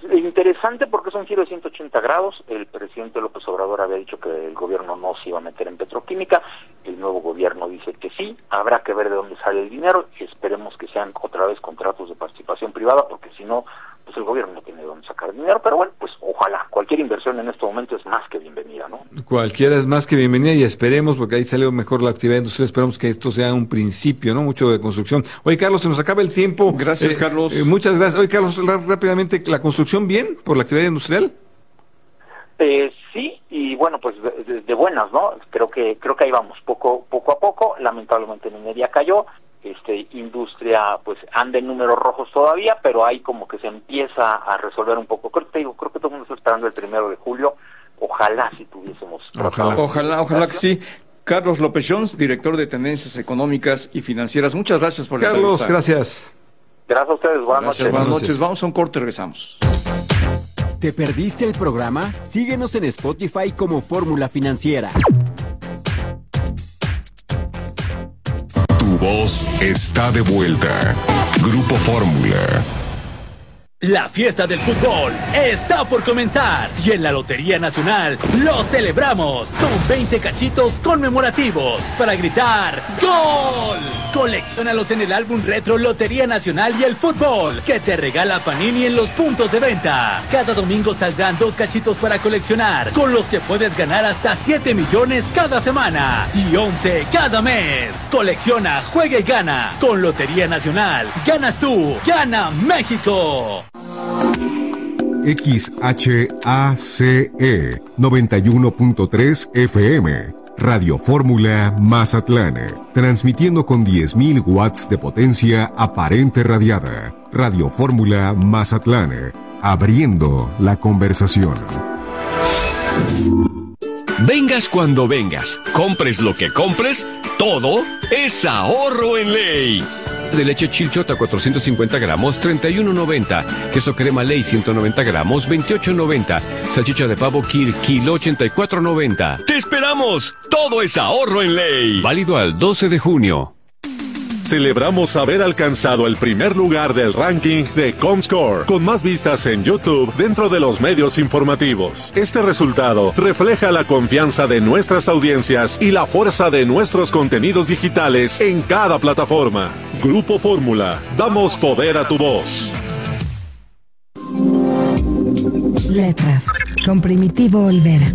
interesante porque es un giro de 180 grados. El presidente López Obrador había dicho que el gobierno no se iba a meter en petroquímica. El nuevo gobierno dice que sí. Habrá que ver de dónde sale el dinero y esperemos que sean otra vez contratos de participación privada, porque si no, pues el gobierno no tiene de dónde sacar dinero. Pero bueno, pues ojalá. Cualquier inversión en este momento es más que bienvenida, ¿no? Cualquiera es más que bienvenida y esperemos, porque ahí salió mejor la actividad industrial, esperemos que esto sea un principio, ¿no? Mucho de construcción. Oye, Carlos, se nos acaba el tiempo. Gracias, Carlos. Muchas gracias. Oye, Carlos, rápidamente, ¿la construcción bien por la actividad industrial? Sí, y bueno, pues de buenas, ¿no? Creo que ahí vamos, poco a poco. Lamentablemente minería cayó, industria pues anda en números rojos todavía, pero ahí como que se empieza a resolver un poco. Creo que todo el mundo está esperando el 1 de julio. Ojalá si tuviésemos. Ojalá que sí. Carlos López Jones, director de Tendencias Económicas y Financieras. Muchas gracias por la entrevista. Carlos, gracias. Gracias a ustedes. Buenas noches. Vamos a un corte y regresamos. ¿Te perdiste el programa? Síguenos en Spotify como Fórmula Financiera. Tu voz está de vuelta. Grupo Fórmula. La fiesta del fútbol está por comenzar y en la Lotería Nacional lo celebramos con 20 cachitos conmemorativos para gritar ¡Gol! Colecciónalos en el álbum retro Lotería Nacional y el Fútbol que te regala Panini en los puntos de venta. Cada domingo saldrán 2 cachitos para coleccionar, con los que puedes ganar hasta 7 millones cada semana y 11 cada mes. Colecciona, juega y gana. Con Lotería Nacional, ganas tú, gana México. XHACE 91.3 FM, Radio Fórmula Mazatlán, transmitiendo con 10.000 watts de potencia aparente radiada. Radio Fórmula Mazatlán, abriendo la conversación. Vengas cuando vengas, compres lo que compres, todo es ahorro en ley. De leche Chilchota 450 gramos, 31.90. Queso crema Ley 190 gramos, 28.90. Salchicha de pavo Kir, kilo 84.90. ¡Te esperamos! Todo es ahorro en ley. Válido al 12 de junio. Celebramos haber alcanzado el primer lugar del ranking de Comscore, con más vistas en YouTube dentro de los medios informativos. Este resultado refleja la confianza de nuestras audiencias y la fuerza de nuestros contenidos digitales en cada plataforma. Grupo Fórmula, damos poder a tu voz. Letras, con Primitivo Olvera.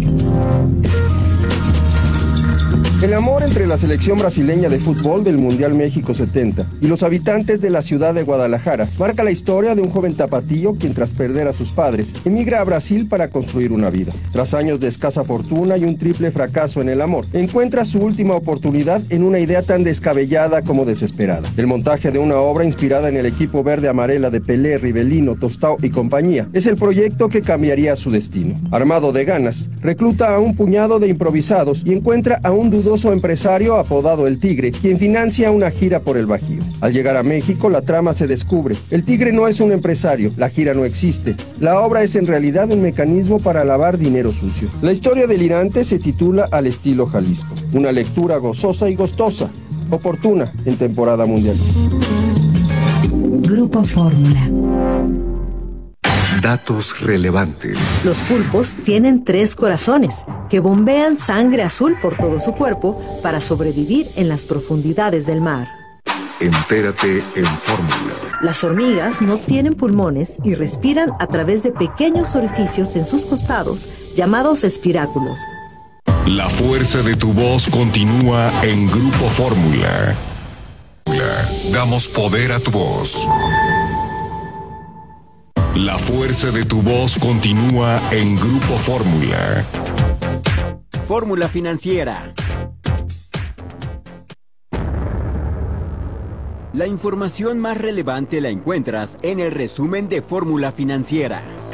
El amor entre la selección brasileña de fútbol del Mundial México 70 y los habitantes de la ciudad de Guadalajara marca la historia de un joven tapatío quien, tras perder a sus padres, emigra a Brasil para construir una vida. Tras años de escasa fortuna y un triple fracaso en el amor, encuentra su última oportunidad en una idea tan descabellada como desesperada: el montaje de una obra inspirada en el equipo verde-amarela de Pelé, Rivelino, Tostao y compañía. Es el proyecto que cambiaría su destino. Armado de ganas, recluta a un puñado de improvisados y encuentra a un dudoso empresario apodado El Tigre, quien financia una gira por el Bajío. Al llegar a México, la trama se descubre. El Tigre no es un empresario, la gira no existe. La obra es en realidad un mecanismo para lavar dinero sucio. La historia delirante se titula Al estilo Jalisco. Una lectura gozosa y gustosa, oportuna en temporada mundial. Grupo Fórmula. Datos relevantes. Los pulpos tienen 3 corazones que bombean sangre azul por todo su cuerpo para sobrevivir en las profundidades del mar. Entérate en Fórmula. Las hormigas no tienen pulmones y respiran a través de pequeños orificios en sus costados, llamados espiráculos. La fuerza de tu voz continúa en Grupo Fórmula. Damos poder a tu voz. La fuerza de tu voz continúa en Grupo Fórmula. Fórmula Financiera. La información más relevante la encuentras en el resumen de Fórmula Financiera.